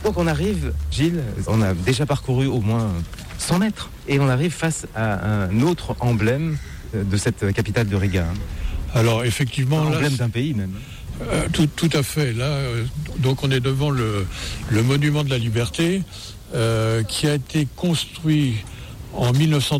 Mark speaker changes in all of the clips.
Speaker 1: Donc on arrive, Gilles, on a déjà parcouru au moins 100 mètres et on arrive face à un autre emblème de cette capitale de Riga.
Speaker 2: Alors effectivement,
Speaker 1: un emblème d'un pays même.
Speaker 2: Tout à fait. Là, donc on est devant le monument de la liberté qui a été construit en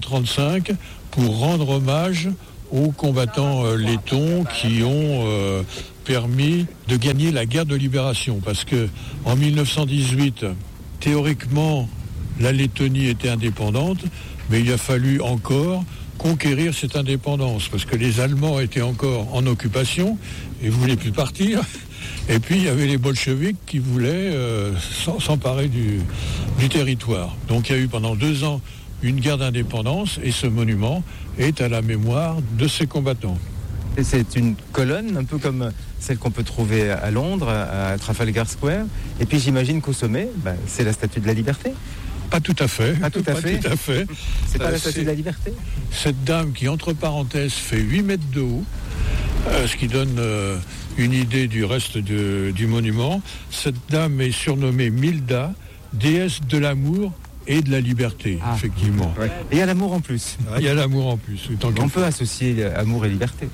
Speaker 2: 1935 pour rendre hommage aux combattants lettons qui ont permis de gagner la guerre de libération. Parce que en 1918, théoriquement, la Lettonie était indépendante, mais il a fallu encore conquérir cette indépendance, parce que les Allemands étaient encore en occupation et ne voulaient plus partir. Et puis il y avait les bolcheviks qui voulaient s'emparer du territoire. Donc il y a eu pendant 2 ans une guerre d'indépendance et ce monument est à la mémoire de ces combattants.
Speaker 1: Et c'est une colonne, un peu comme celle qu'on peut trouver à Londres, à Trafalgar Square. Et puis j'imagine qu'au sommet, c'est la Statue de la Liberté.
Speaker 2: Pas tout à fait.
Speaker 1: Pas tout à fait. C'est pas la Statue de la Liberté.
Speaker 2: Cette dame qui, entre parenthèses, fait 8 mètres de haut, ce qui donne une idée du reste du monument. Cette dame est surnommée Milda, déesse de l'amour et de la liberté, effectivement.
Speaker 1: Ouais. Et il y a l'amour en plus.
Speaker 2: Il y a l'amour en plus.
Speaker 1: On peut associer amour et liberté.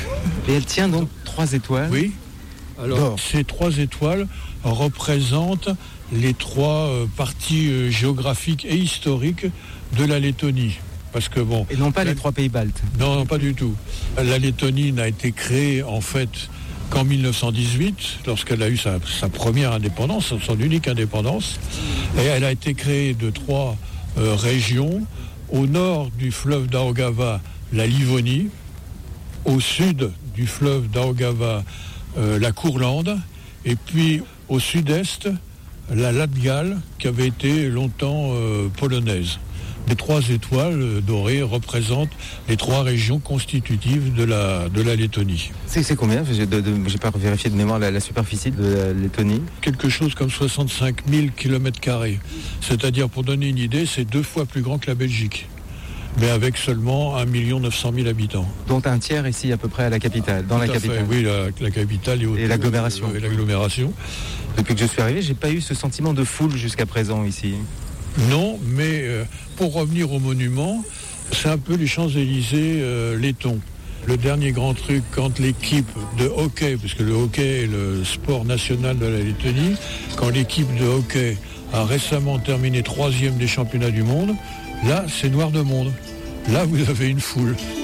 Speaker 1: Et elle tient donc 3 étoiles.
Speaker 2: Oui. Alors, ces 3 étoiles représentent les 3 parties géographiques et historiques de la Lettonie. Parce que bon.
Speaker 1: Et non pas les 3 pays baltes.
Speaker 2: Non, pas du tout. La Lettonie n'a été créée en fait qu'en 1918, lorsqu'elle a eu sa première indépendance, son unique indépendance. Et elle a été créée de 3 régions. Au nord du fleuve Daugava, la Livonie. Au sud du fleuve Daugava, la Courlande. Et puis au sud-est, la Latgale, qui avait été longtemps polonaise. Les 3 étoiles dorées représentent les 3 régions constitutives de la Lettonie.
Speaker 1: C'est combien ? J'ai pas vérifié de mémoire la superficie de la Lettonie.
Speaker 2: Quelque chose comme 65 000 km². C'est-à-dire, pour donner une idée, c'est 2 fois plus grand que la Belgique. Mais avec seulement 1 900 000 habitants.
Speaker 1: Dont un tiers ici à peu près à la capitale, dans la capitale.
Speaker 2: Fait, oui, la capitale
Speaker 1: et l'agglomération.
Speaker 2: Et l'agglomération.
Speaker 1: Depuis que je suis arrivé, j'ai pas eu ce sentiment de foule jusqu'à présent ici.
Speaker 2: Non, mais pour revenir au monument, c'est un peu les Champs-Élysées lettons. Le dernier grand truc, quand l'équipe de hockey, parce que le hockey est le sport national de la Lettonie, quand l'équipe de hockey a récemment terminé 3e des championnats du monde, là, c'est noir de monde. Là, vous avez une foule.